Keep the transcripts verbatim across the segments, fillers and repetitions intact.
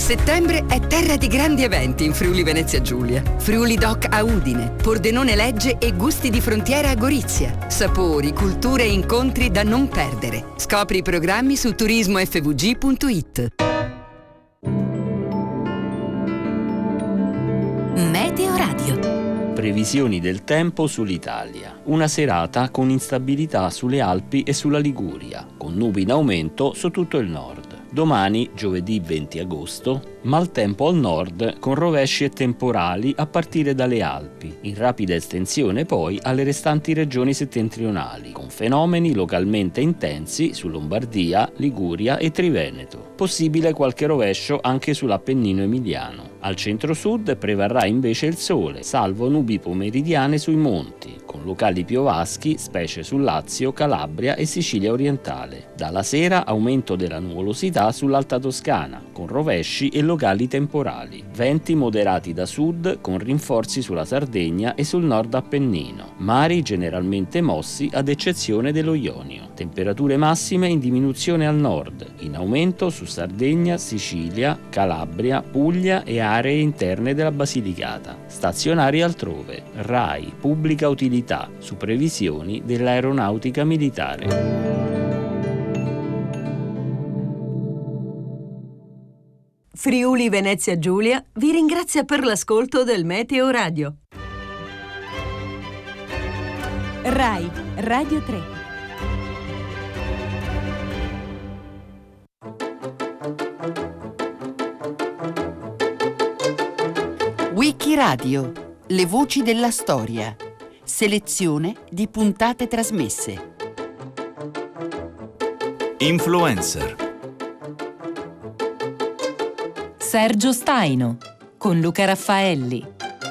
Settembre è terra di grandi eventi in Friuli Venezia Giulia. Friuli Doc a Udine, Pordenone Legge e Gusti di Frontiera a Gorizia. Sapori, culture e incontri da non perdere. Scopri i programmi su turismo effe vu gi punto it. Meteo Radio. Previsioni del tempo sull'Italia. Una serata con instabilità sulle Alpi e sulla Liguria, con nubi in aumento su tutto il nord. Domani, giovedì venti agosto, maltempo al nord con rovesci e temporali a partire dalle Alpi, in rapida estensione poi alle restanti regioni settentrionali, con fenomeni localmente intensi su Lombardia, Liguria e Triveneto. Possibile qualche rovescio anche sull'Appennino emiliano. Al centro-sud prevarrà invece il sole, salvo nubi pomeridiane sui monti, con locali piovaschi, specie sul Lazio, Calabria e Sicilia orientale. Dalla sera aumento della nuvolosità sull'Alta Toscana, con rovesci e locali temporali. Venti moderati da sud, con rinforzi sulla Sardegna e sul nord Appennino. Mari generalmente mossi ad eccezione dello Ionio. Temperature massime in diminuzione al nord, in aumento su Sardegna, Sicilia, Calabria, Puglia e aree interne della Basilicata. Stazionari altrove. RAI, pubblica utilità, su previsioni dell'aeronautica militare. Friuli Venezia Giulia vi ringrazia per l'ascolto del Meteo Radio. RAI Radio tre. Wikiradio, le voci della storia. Selezione di puntate trasmesse. Influencer. Sergio Staino con Luca Raffaelli.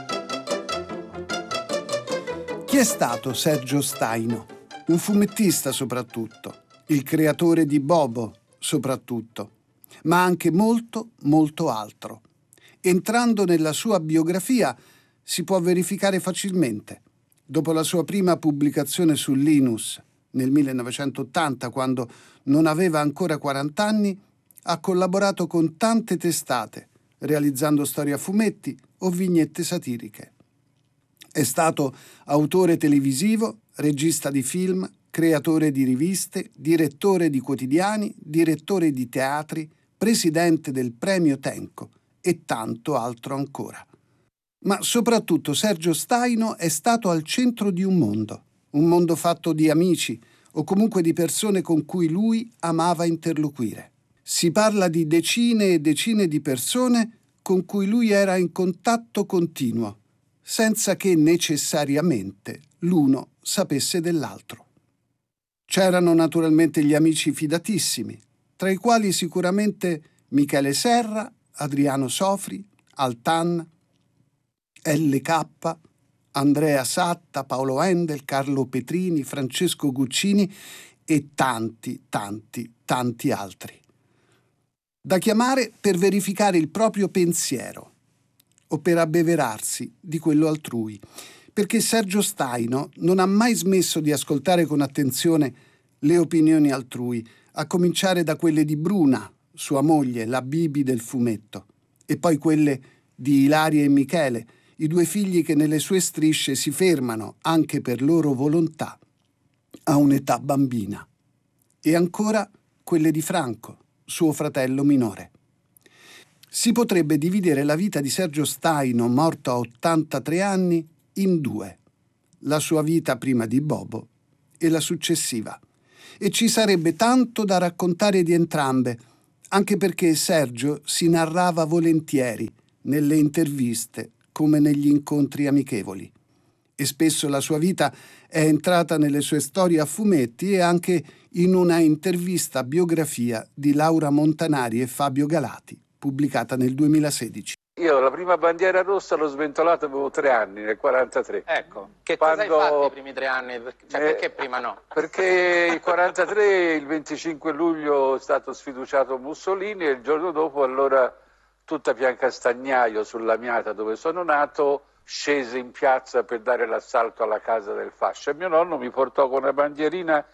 Chi è stato Sergio Staino? Un fumettista soprattutto, il creatore di Bobo soprattutto, ma anche molto, molto altro. Entrando nella sua biografia si può verificare facilmente. Dopo la sua prima pubblicazione su Linus nel millenovecentottanta, quando non aveva ancora quaranta anni, ha collaborato con tante testate, realizzando storie a fumetti o vignette satiriche. È stato autore televisivo, regista di film, creatore di riviste, direttore di quotidiani, direttore di teatri, presidente del Premio Tenco e tanto altro ancora. Ma soprattutto Sergio Staino è stato al centro di un mondo, un mondo fatto di amici o comunque di persone con cui lui amava interloquire. Si parla di decine e decine di persone con cui lui era in contatto continuo, senza che necessariamente l'uno sapesse dell'altro. C'erano naturalmente gli amici fidatissimi, tra i quali sicuramente Michele Serra, Adriano Sofri, Altan, L K, Andrea Satta, Paolo Endel, Carlo Petrini, Francesco Guccini e tanti, tanti, tanti altri. Da chiamare per verificare il proprio pensiero o per abbeverarsi di quello altrui, perché Sergio Staino non ha mai smesso di ascoltare con attenzione le opinioni altrui, a cominciare da quelle di Bruna, sua moglie, la Bibi del fumetto, e poi quelle di Ilaria e Michele, i due figli che nelle sue strisce si fermano, anche per loro volontà, a un'età bambina. E ancora quelle di Franco, suo fratello minore. Si potrebbe dividere la vita di Sergio Staino, morto a ottantatré anni, in due: la sua vita prima di Bobo e la successiva. E ci sarebbe tanto da raccontare di entrambe, anche perché Sergio si narrava volentieri nelle interviste come negli incontri amichevoli. E spesso la sua vita è entrata nelle sue storie a fumetti e anche in una intervista biografia di Laura Montanari e Fabio Galati, pubblicata nel duemilasedici. Io la prima bandiera rossa l'ho sventolata, avevo tre anni, nel quarantatré. Ecco, che Quando... cosa hai fatto i primi tre anni? Cioè, eh, perché prima no? Perché il quarantatré, il venticinque luglio è stato sfiduciato Mussolini e il giorno dopo, allora, tutta Piancastagnaio, sul Lamiata dove sono nato, scese in piazza per dare l'assalto alla casa del fascio. E mio nonno mi portò con una bandierina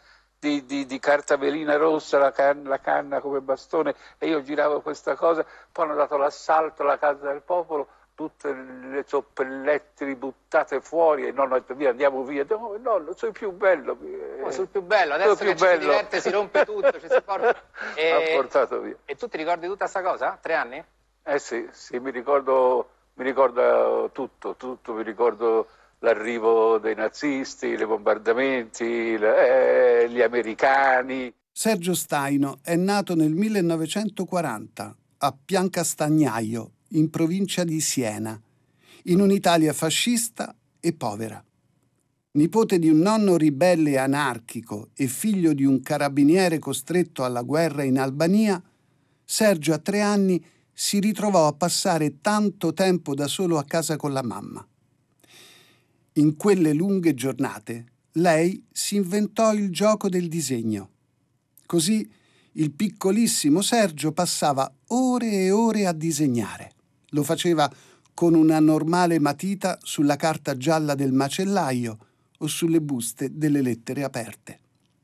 di, di, di carta velina rossa, la canna, la canna come bastone, e io giravo questa cosa. Poi hanno dato l'assalto alla Casa del Popolo, tutte le zoppellettili buttate fuori, e il nonno ha detto via, andiamo via. No, nonno, sono il più bello. Oh, sul più bello, adesso più che bello. ci si diverte si rompe tutto, ci si porta. E... ha portato via. E tu ti ricordi tutta sta cosa? Tre anni? Eh sì, sì, mi ricordo, mi ricordo tutto, tutto, mi ricordo l'arrivo dei nazisti, i bombardamenti, le, eh, gli americani. Sergio Staino è nato nel millenovecentoquaranta a Piancastagnaio, in provincia di Siena, in un'Italia fascista e povera. Nipote di un nonno ribelle e anarchico e figlio di un carabiniere costretto alla guerra in Albania, Sergio a tre anni si ritrovò a passare tanto tempo da solo a casa con la mamma. In quelle lunghe giornate lei si inventò il gioco del disegno. Così il piccolissimo Sergio passava ore e ore a disegnare. Lo faceva con una normale matita sulla carta gialla del macellaio o sulle buste delle lettere aperte.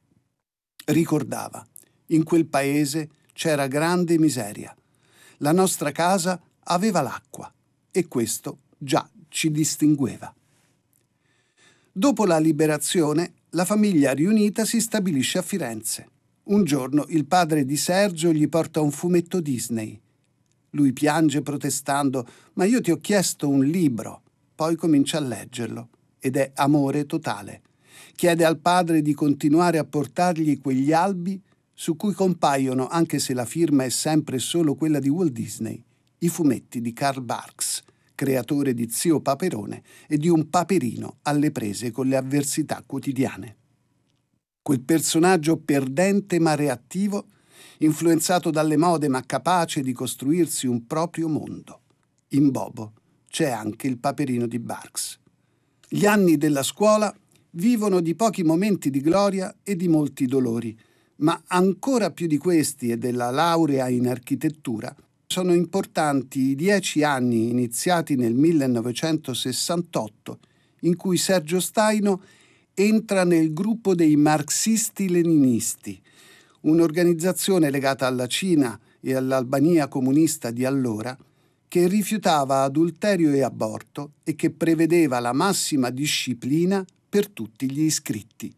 Ricordava, in quel paese c'era grande miseria. La nostra casa aveva l'acqua e questo già ci distingueva. Dopo la liberazione, la famiglia riunita si stabilisce a Firenze. Un giorno il padre di Sergio gli porta un fumetto Disney. Lui piange protestando: «Ma io ti ho chiesto un libro». Poi comincia a leggerlo ed è amore totale. Chiede al padre di continuare a portargli quegli albi su cui compaiono, anche se la firma è sempre solo quella di Walt Disney, i fumetti di Karl Barks, creatore di Zio Paperone e di un paperino alle prese con le avversità quotidiane. Quel personaggio perdente ma reattivo, influenzato dalle mode ma capace di costruirsi un proprio mondo. In Bobo c'è anche il paperino di Barks. Gli anni della scuola vivono di pochi momenti di gloria e di molti dolori, ma ancora più di questi e della laurea in architettura sono importanti i dieci anni iniziati nel millenovecentosessantotto, in cui Sergio Staino entra nel gruppo dei marxisti-leninisti, un'organizzazione legata alla Cina e all'Albania comunista di allora, che rifiutava adulterio e aborto e che prevedeva la massima disciplina per tutti gli iscritti.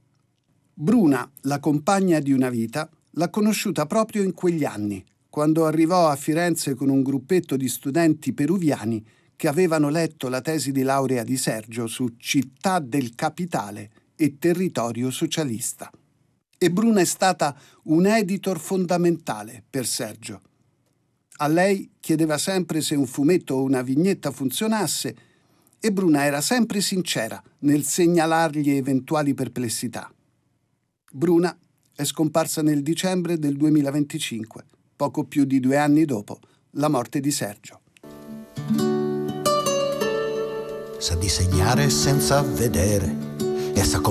Bruna, la compagna di una vita, l'ha conosciuta proprio in quegli anni, quando arrivò a Firenze con un gruppetto di studenti peruviani che avevano letto la tesi di laurea di Sergio su città del capitale e territorio socialista. E Bruna è stata un editor fondamentale per Sergio. A lei chiedeva sempre se un fumetto o una vignetta funzionasse e Bruna era sempre sincera nel segnalargli eventuali perplessità. Bruna è scomparsa nel dicembre del duemilaventicinque, poco più di due anni dopo la morte di Sergio. Sa disegnare senza vedere e sa